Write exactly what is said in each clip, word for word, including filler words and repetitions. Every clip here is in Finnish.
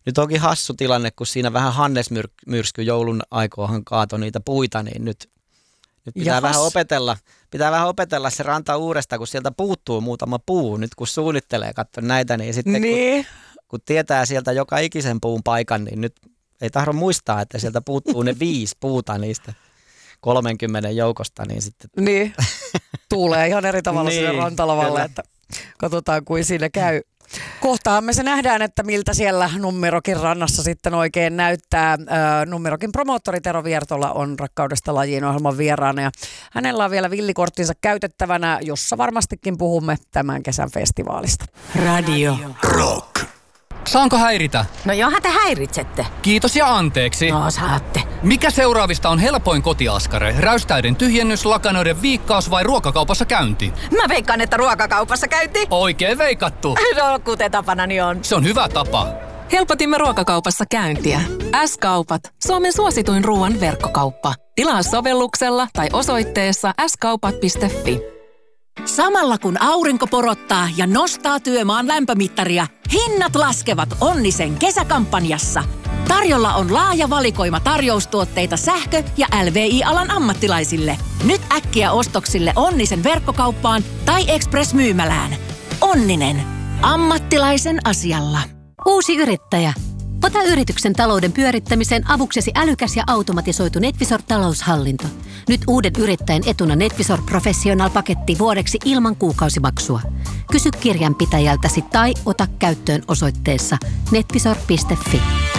nyt onkin hassu tilanne, kun siinä vähän Hannes-myrsky joulun aikoihan kaatoi niitä puita, niin nyt, nyt pitää, vähän opetella, pitää vähän opetella se ranta uudestaan, kun sieltä puuttuu muutama puu. Nyt kun suunnittelee, katso näitä, niin sitten niin. Kun, kun tietää sieltä joka ikisen puun paikan, niin nyt ei tahdo muistaa, että sieltä puuttuu ne viisi puuta niistä kolmenkymmenen joukosta. Niin, sitten... niin. Tuulee ihan eri tavalla niin, sinne rantalavalle, että katsotaan kuin siinä käy. Kohtaan me se nähdään, että miltä siellä Nummerokin rannassa sitten oikein näyttää. Nummerokin promoottori Tero Viertola on Rakkaudesta lajiin -ohjelman vieraana ja hänellä on vielä villikorttinsa käytettävänä, jossa varmastikin puhumme tämän kesän festivaalista. Radio Rock. Saanko häiritä? No johan te häiritsette. Kiitos ja anteeksi. No saatte. Mikä seuraavista on helpoin kotiaskare? Räystäiden tyhjennys, lakanoiden viikkaus vai ruokakaupassa käynti? Mä veikkaan, että ruokakaupassa käynti. Oikein veikattu. No kuten tapanani on. Se on hyvä tapa. Helpotimme ruokakaupassa käyntiä. S-kaupat. Suomen suosituin ruoan verkkokauppa. Tilaa sovelluksella tai osoitteessa s kaupat piste f i. Samalla kun aurinko porottaa ja nostaa työmaan lämpömittaria, hinnat laskevat Onnisen kesäkampanjassa. Tarjolla on laaja valikoima tarjoustuotteita sähkö- ja L V I-alan ammattilaisille. Nyt äkkiä ostoksille Onnisen verkkokauppaan tai Express-myymälään. Onninen. Ammattilaisen asialla. Uusi yrittäjä. Ota yrityksen talouden pyörittämiseen avuksesi älykäs ja automatisoitu NetVisor-taloushallinto. Nyt uuden yrittäjän etuna NetVisor Professional-paketti vuodeksi ilman kuukausimaksua. Kysy kirjanpitäjältäsi tai ota käyttöön osoitteessa netvisor piste f i.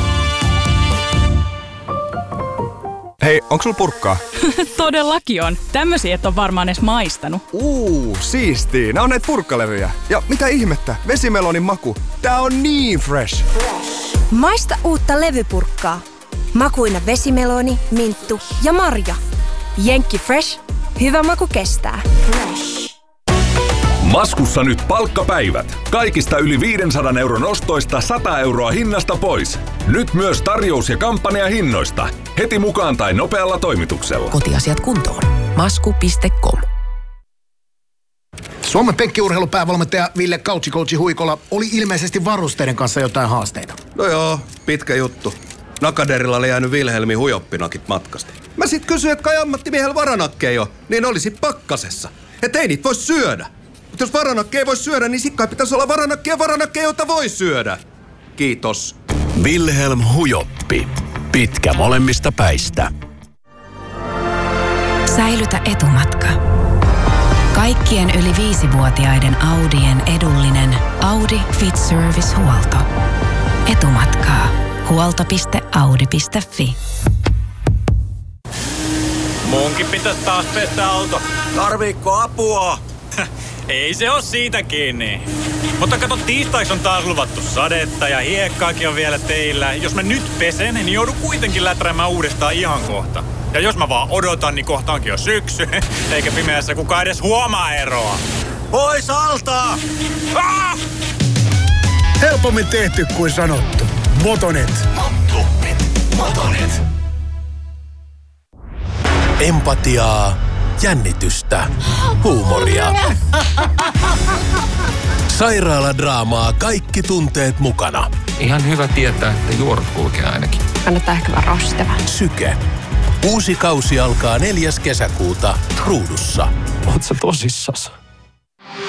Hei, onko sulla purkkaa? Todellakin on. Tämmöisiä et ole varmaan edes maistanut. Uuu, siistii. Nää on näitä purkkalevyjä. Ja mitä ihmettä, vesimelonin maku. Tää on niin fresh. Maista uutta levypurkkaa. Makuina vesimeloni, minttu ja marja. Jenkki Fresh. Hyvä maku kestää. Fresh. Maskussa nyt palkkapäivät. Kaikista yli viisisataa euron ostoista sata euroa hinnasta pois. Nyt myös tarjous- ja kampanjahinnoista. Heti mukaan tai nopealla toimituksella. Kotiasiat kuntoon. masku piste com. Suomen penkkiurheilupäävalmentaja Ville Couchi Huikola oli ilmeisesti varusteiden kanssa jotain haasteita. No joo, pitkä juttu. Nakaderilla oli jäänyt Vilhelmi hujoppinakit matkasta. Mä sit kysyin, että kai ammattimiehellä varanakkeja on, niin olisi pakkasessa. Et ei niitä voi syödä. Mutta jos varanakkeja ei voi syödä, niin sikkai pitäisi olla varanakkeja varanakkeja, joita voi syödä. Kiitos. Wilhelm Hujoppi. Pitkä molemmista päistä. Säilytä etumatka. Kaikkien yli viisivuotiaiden Audien edullinen Audi Fit Service-huolto. Etumatkaa. huolto piste audi piste f i. Munkin pitäisi taas pestä auto. Tarviikko apua? Ei se oo siitä kiinni. Mutta kato, tiistaiksi on taas luvattu sadetta ja hiekkaakin on vielä teillä. Jos mä nyt pesen, niin joudun kuitenkin läträämään uudestaan ihan kohta. Ja jos mä vaan odotan, niin kohta onkin jo syksy. Eikä pimeässä kukaan edes huomaa eroa. Pois alta! Ah! Helpommin tehty kuin sanottu. Motonet. Motonet. Motonet. Empatiaa, jännitystä, huumoria. Sairaaladraamaa, kaikki tunteet mukana. Ihan hyvä tietää, että juorat kulkee ainakin. Kannattaa ehkä vaan rosteva. Syke. Uusi kausi alkaa neljäs kesäkuuta Ruudussa. Oot sä tosissas?